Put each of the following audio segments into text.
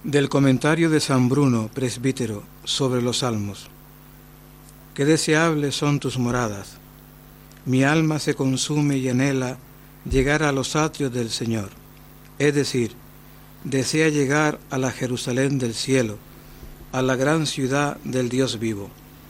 Del comentario de San Bruno, presbítero, sobre los Salmos. Qué deseables son tus moradas. Mi alma se consume y anhela llegar a los atrios del Señor. Es decir, desea llegar a la Jerusalén del cielo, a la gran ciudad del Dios vivo.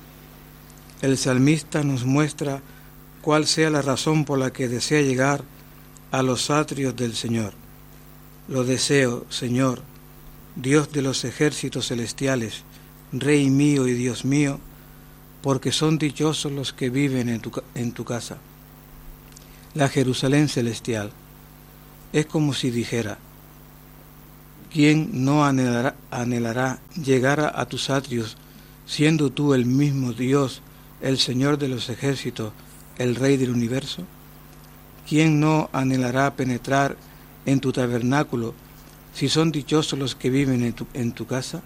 El salmista nos muestra cuál sea la razón por la que desea llegar a los atrios del Señor. Lo deseo, Señor, Dios de los ejércitos celestiales, Rey mío y Dios mío, porque son dichosos los que viven en tu casa. La Jerusalén celestial es como si dijera: ¿quién no anhelará llegar a tus atrios, siendo tú el mismo Dios, el Señor de los ejércitos, el Rey del universo? ¿Quién no anhelará penetrar en tu tabernáculo, si son dichosos los que viven en tu casa?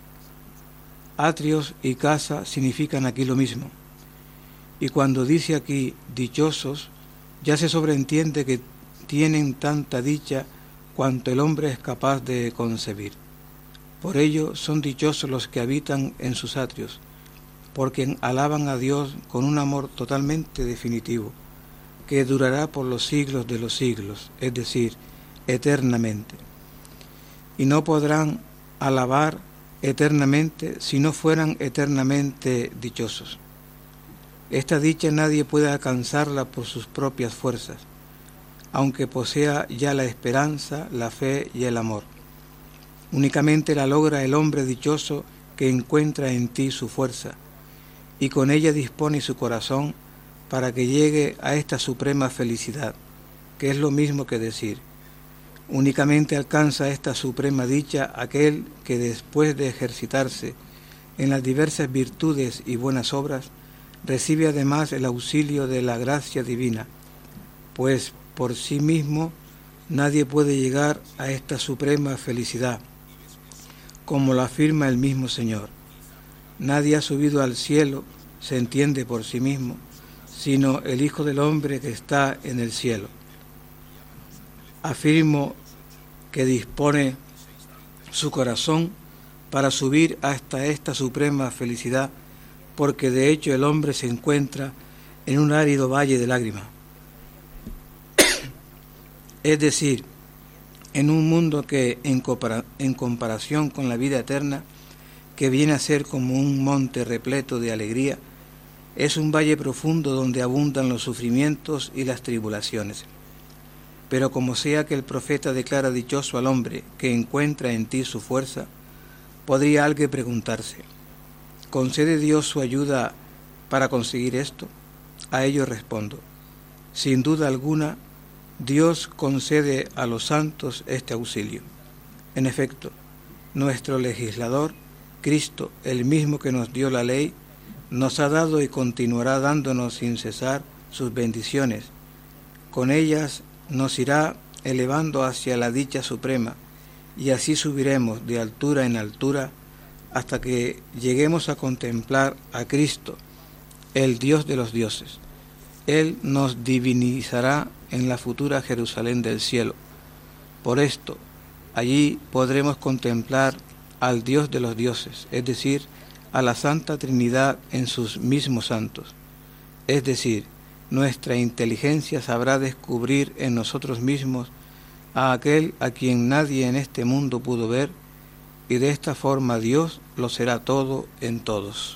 Atrios y casa significan aquí lo mismo. Y cuando dice aquí dichosos, ya se sobreentiende que tienen tanta dicha cuanto el hombre es capaz de concebir. Por ello son dichosos los que habitan en sus atrios, porque alaban a Dios con un amor totalmente definitivo, que durará por los siglos de los siglos, es decir, eternamente. Y no podrán alabar eternamente si no fueran eternamente dichosos. Esta dicha nadie puede alcanzarla por sus propias fuerzas, aunque posea ya la esperanza, la fe y el amor. Únicamente la logra el hombre dichoso que encuentra en ti su fuerza, y con ella dispone su corazón para que llegue a esta suprema felicidad, que es lo mismo que decir: únicamente alcanza esta suprema dicha aquel que, después de ejercitarse en las diversas virtudes y buenas obras, recibe además el auxilio de la gracia divina, pues por sí mismo nadie puede llegar a esta suprema felicidad, como lo afirma el mismo Señor. Nadie ha subido al cielo, se entiende por sí mismo, sino el Hijo del Hombre que está en el cielo. Afirmo que dispone su corazón para subir hasta esta suprema felicidad, porque de hecho el hombre se encuentra en un árido valle de lágrimas. Es decir, en un mundo que, en comparación con la vida eterna, que viene a ser como un monte repleto de alegría, es un valle profundo donde abundan los sufrimientos y las tribulaciones. Pero como sea que el profeta declara dichoso al hombre que encuentra en ti su fuerza, podría alguien preguntarse: ¿concede Dios su ayuda para conseguir esto? A ello respondo: sin duda alguna, Dios concede a los santos este auxilio. En efecto, nuestro legislador, Cristo, el mismo que nos dio la ley, nos ha dado y continuará dándonos sin cesar sus bendiciones. Con ellas nos irá elevando hacia la dicha suprema, y así subiremos de altura en altura hasta que lleguemos a contemplar a Cristo, el Dios de los dioses. Él nos divinizará en la futura Jerusalén del cielo. Por esto, allí podremos contemplar al Dios de los dioses, es decir, a la Santa Trinidad en sus mismos santos. Es decir, nuestra inteligencia sabrá descubrir en nosotros mismos a aquel a quien nadie en este mundo pudo ver, y de esta forma Dios lo será todo en todos.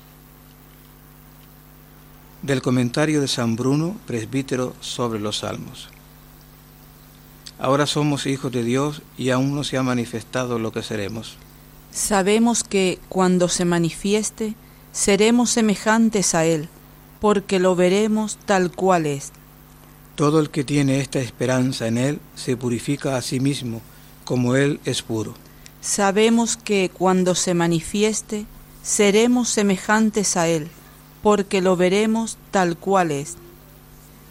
Del comentario de San Bruno, presbítero, sobre los Salmos. Ahora somos hijos de Dios y aún no se ha manifestado lo que seremos. Sabemos que cuando se manifieste seremos semejantes a Él, porque lo veremos tal cual es. Todo el que tiene esta esperanza en Él se purifica a sí mismo, como Él es puro. Sabemos que cuando se manifieste seremos semejantes a Él, porque lo veremos tal cual es.